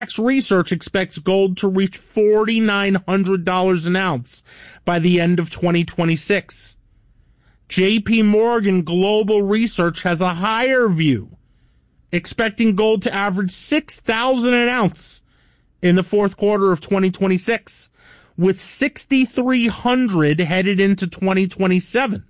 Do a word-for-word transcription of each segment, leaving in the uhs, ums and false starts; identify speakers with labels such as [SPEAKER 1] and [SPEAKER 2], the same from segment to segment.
[SPEAKER 1] Research expects gold to reach four thousand nine hundred dollars an ounce by the end of twenty twenty-six. J P Morgan Global Research has a higher view, expecting gold to average six thousand dollars an ounce in the fourth quarter of twenty twenty-six, with six thousand three hundred dollars headed into twenty twenty-seven.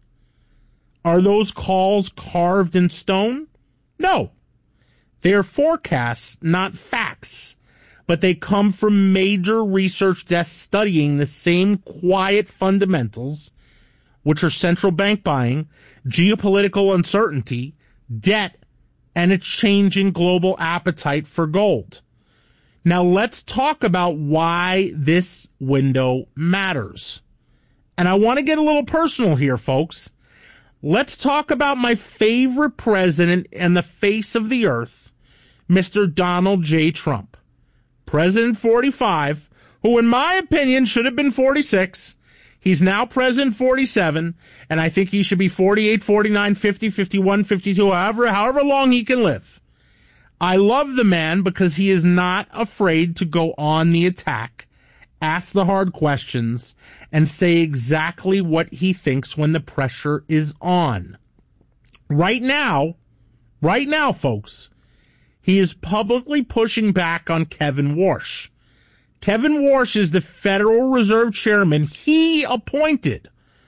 [SPEAKER 1] Are those calls carved in stone? No. They are forecasts, not facts, but they come from major research desks studying the same quiet fundamentals, which are central bank buying, geopolitical uncertainty, debt, and a changing global appetite for gold. Now let's talk about why this window matters. And I want to get a little personal here, folks. Let's talk about my favorite president and the face of the earth, Mister Donald J. Trump. President forty-five, who in my opinion should have been forty-six. He's now President forty-seven, and I think he should be forty-eight, forty-nine, fifty, fifty-one, fifty-two, however, however long he can live. I love the man because he is not afraid to go on the attack, ask the hard questions, and say exactly what he thinks when the pressure is on. Right now, right now, folks, he is publicly pushing back on Kevin Warsh. Kevin Warsh is the Federal Reserve chairman he appointed.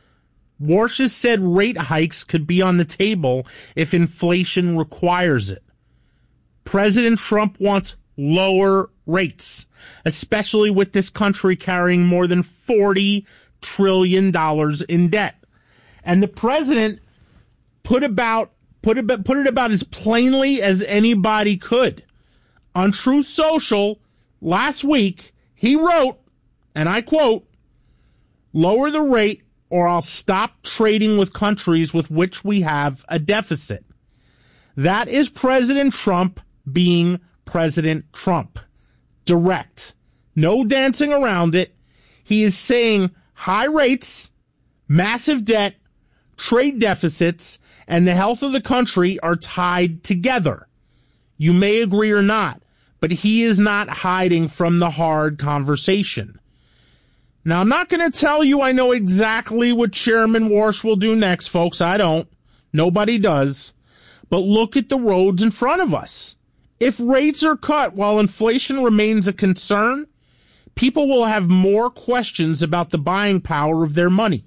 [SPEAKER 1] Warsh has said rate hikes could be on the table if inflation requires it. President Trump wants lower rates, especially with this country carrying more than forty trillion dollars in debt. And the president put about Put it, put it about as plainly as anybody could. On Truth Social last week, he wrote, and I quote, "Lower the rate or I'll stop trading with countries with which we have a deficit." That is President Trump being President Trump. Direct. No dancing around it. He is saying high rates, massive debt, trade deficits, and the health of the country are tied together. You may agree or not, but he is not hiding from the hard conversation. Now, I'm not going to tell you I know exactly what Chairman Warsh will do next, folks. I don't. Nobody does. But look at the roads in front of us. If rates are cut while inflation remains a concern, people will have more questions about the buying power of their money.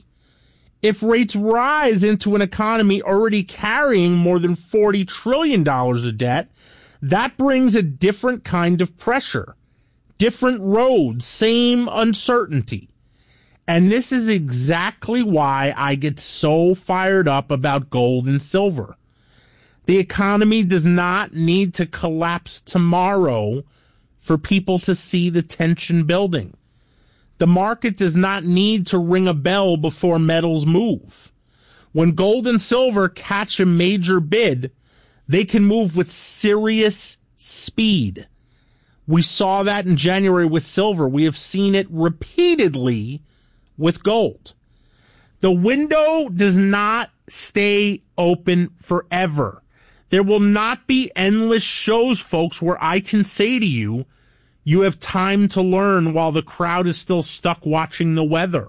[SPEAKER 1] If rates rise into an economy already carrying more than forty trillion dollars of debt, that brings a different kind of pressure, different roads, same uncertainty. And this is exactly why I get so fired up about gold and silver. The economy does not need to collapse tomorrow for people to see the tension building. The market does not need to ring a bell before metals move. When gold and silver catch a major bid, they can move with serious speed. We saw that in January with silver. We have seen it repeatedly with gold. The window does not stay open forever. There will not be endless shows, folks, where I can say to you, you have time to learn while the crowd is still stuck watching the weather.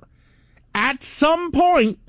[SPEAKER 1] At some point,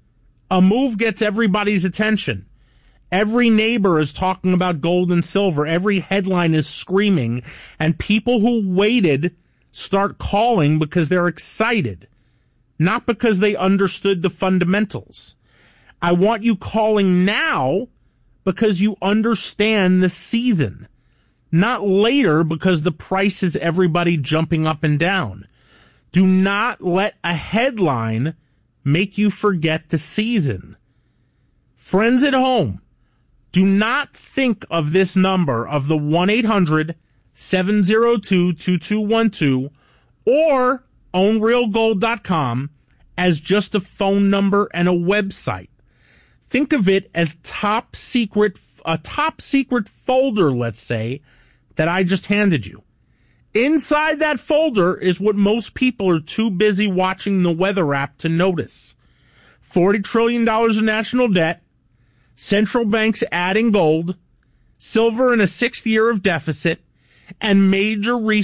[SPEAKER 1] a move gets everybody's attention. Every neighbor is talking about gold and silver. Every headline is screaming. And people who waited start calling because they're excited, not because they understood the fundamentals. I want you calling now because you understand the season. Not later because the price is everybody jumping up and down. Do not let a headline make you forget the season. Friends at home, do not think of this number of the one eight hundred seven oh two two two one two or own real gold dot com as just a phone number and a website. Think of it as top secret, a top secret folder, let's say, that I just handed you. Inside that folder is what most people are too busy watching the weather app to notice. forty trillion dollars in national debt, central banks adding gold, silver in a sixth year of deficit, and major research